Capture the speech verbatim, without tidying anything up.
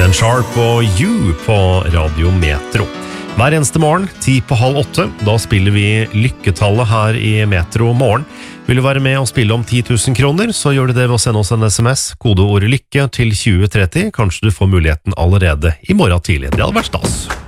Dan Sharp og You på Radio Metro. Hver eneste morgen, ti på halv åtte, da spiller vi lykketallet her i Metro Morgen. Vil du være med og spille om ti tusen kroner, så gjør du det ved å sende oss en sms, kodeordet lykke til tjue tretti. Kanskje du får muligheten allerede i morgen tidlig. Det hadde vært stas.